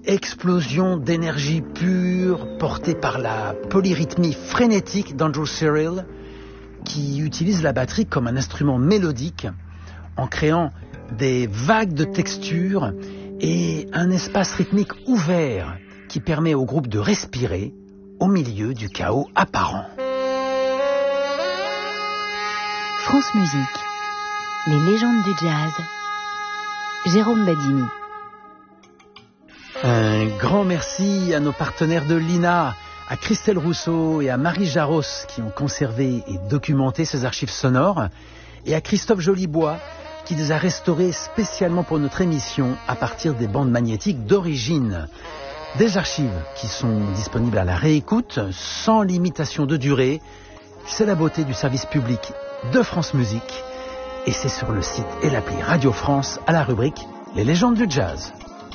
explosion d'énergie pure portée par la polyrythmie frénétique d'Andrew Cyril, qui utilise la batterie comme un instrument mélodique en créant des vagues de textures et un espace rythmique ouvert qui permet au groupe de respirer au milieu du chaos apparent. France Musique, les légendes du jazz. Jérôme Badini. Un grand merci à nos partenaires de l'INA, à Christelle Rousseau et à Marie Jaros qui ont conservé et documenté ces archives sonores, et à Christophe Jolibois qui les a restaurées spécialement pour notre émission à partir des bandes magnétiques d'origine. Des archives qui sont disponibles à la réécoute, sans limitation de durée. C'est la beauté du service public de France Musique, et c'est sur le site et l'appli Radio France à la rubrique Les légendes du jazz.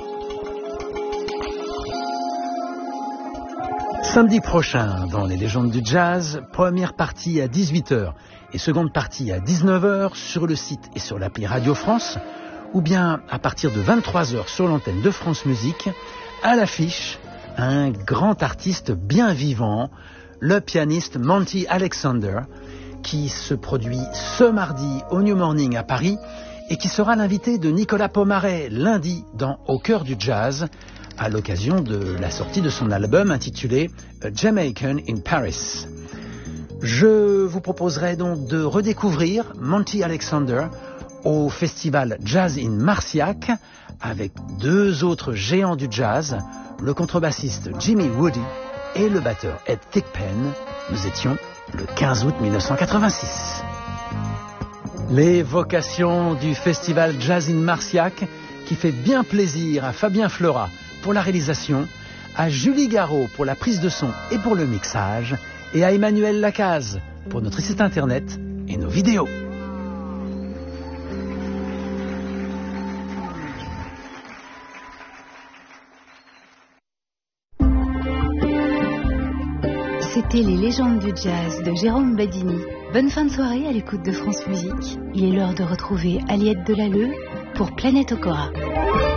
Samedi prochain, dans les légendes du jazz, première partie à 18h et seconde partie à 19h sur le site et sur l'appli Radio France, ou bien à partir de 23h sur l'antenne de France Musique, à l'affiche, un grand artiste bien vivant, le pianiste Monty Alexander, qui se produit ce mardi au New Morning à Paris et qui sera l'invité de Nicolas Pomaret lundi dans Au cœur du jazz, à l'occasion de la sortie de son album intitulé A Jamaican in Paris. Je vous proposerai donc de redécouvrir Monty Alexander au festival Jazz in Marciac avec deux autres géants du jazz, le contrebassiste Jimmy Woody et le batteur Ed Thigpen. Nous étions le 15 août 1986. L'évocation du festival Jazz in Marciac qui fait bien plaisir à Fabien Fleurat pour la réalisation, à Julie Garot pour la prise de son et pour le mixage, et à Emmanuel Lacaze pour notre site internet et nos vidéos. C'était les légendes du jazz de Jérôme Badini. Bonne fin de soirée à l'écoute de France Musique. Il est l'heure de retrouver Aliette Delalleux pour Planète Okora.